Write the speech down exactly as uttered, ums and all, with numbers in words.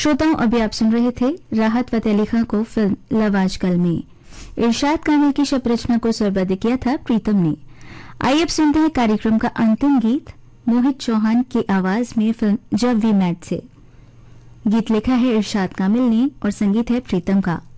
श्रोताओं, अभी आप सुन रहे थे राहत फतेह अली खां को फिल्म लव आजकल में। इरशाद कामिल की शब्द रचना को स्वरबद्ध किया था प्रीतम ने। आइए अब सुनते हैं कार्यक्रम का अंतिम गीत मोहित चौहान की आवाज में फिल्म जब वी मेट से। गीत लिखा है इरशाद कामिल ने और संगीत है प्रीतम का।